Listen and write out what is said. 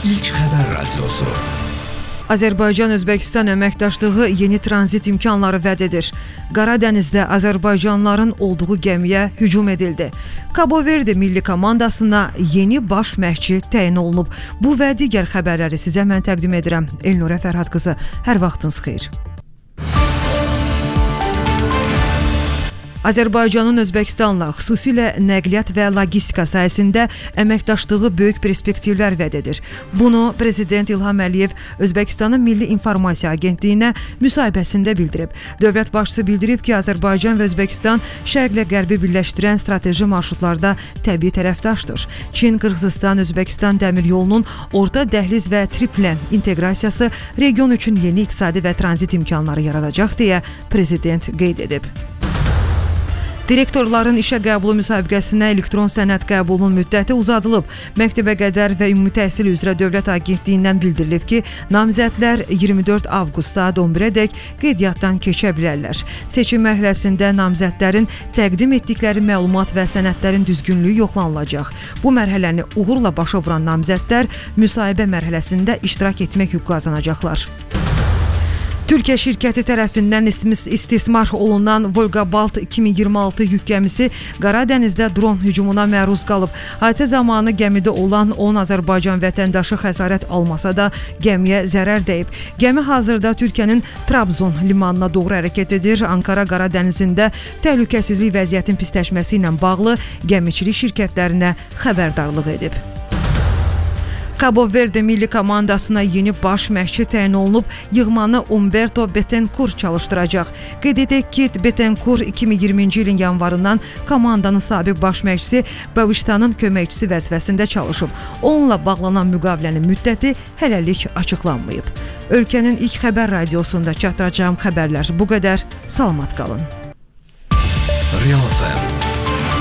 İlk Xəbər Radiosu. Azərbaycan-Özbəkistan əməkdaşlığı yeni tranzit imkanları vəd edir. Qara Dənizdə Azərbaycanlıların olduğu gəmiyə hücum edildi. Cabo Verde milli komandasına yeni baş məşqçi təyin olunub. Bu və digər xəbərləri sizə mən təqdim edirəm. Elnurə Fərhad qızı, hər vaxtınız xeyir. Azərbaycanın Özbəkistanla xüsusilə nəqliyyat və logistika sahəsində əməkdaşlığı böyük perspektivlər vəd edir. Bunu Prezident İlham Əliyev Özbəkistanın Milli İnformasiya Agentliyinə müsahibəsində bildirib. Dövlət başçısı bildirib ki, Azərbaycan və Özbəkistan şərqlə qərbi birləşdirən strateji marşrutlarda təbii tərəfdaşdır. Çin, Qırğızistan, Özbəkistan dəmir yolunun orta dəhliz və triplə inteqrasiyası region üçün yeni iqtisadi və tranzit imkanları yaradacaq deyə Prezident qeyd edib. Direktorların işə qəbulu müsabiqəsinə elektron sənəd qəbulunun müddəti uzadılıb. Məktəbə qədər və ümumi təhsil üzrə Dövlət Agentliyindən bildirilib ki, namizədlər 24 avqust saat 11-ədək qeydiyyatdan keçə bilərlər. Seçim mərhələsində namizədlərin təqdim etdikləri məlumat və sənədlərin düzgünlüyü yoxlanılacaq. Bu mərhələni uğurla başa vuran namizədlər müsahibə mərhələsində iştirak etmək hüququ qazanacaqlar. Türkiyə şirkəti tərəfindən istismar olunan Volga-Balt 2026 yük gəmisi Qara Dənizdə dron hücumuna məruz qalıb. Hadisə zamanı gəmidə olan 10 Azərbaycan vətəndaşı xəsarət almasa da gəmiyə zərər dəyib. Gəmi hazırda Türkiyənin Trabzon limanına doğru hərəkət edir. Ankara Qara Dənizində təhlükəsizlik vəziyyətin pisləşməsi ilə bağlı gəmiçilik şirkətlərinə xəbərdarlıq edib. Cabo Verde milli komandasına yeni baş məşqçi təyin olunub, yığmanı Umberto Betancourt çalışdıracaq. Qeyd edək ki, Betancourt 2020-ci ilin yanvarından komandanın sabiq baş məşqçisi Baviştanın köməkçisi vəzifəsində çalışıb. Onunla bağlanan müqavilənin müddəti hələlik açıqlanmayıb. Ölkənin ilk xəbər radiosunda çatdıracağım xəbərlər bu qədər. Salamat qalın. Real FM